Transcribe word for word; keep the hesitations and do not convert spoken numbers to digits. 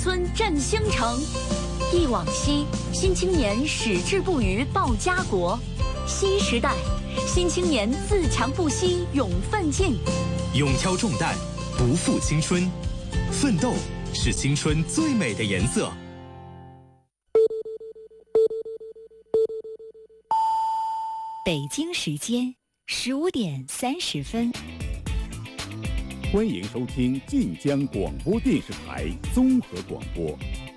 村振兴城。忆往昔，新青年矢志不渝报家国；新时代，新青年自强不息勇奋进。 勇挑重担，不负青春，奋斗是青春最美的颜色。 北京时间十五点三十分。 欢迎收听晋江广播电视台综合广播。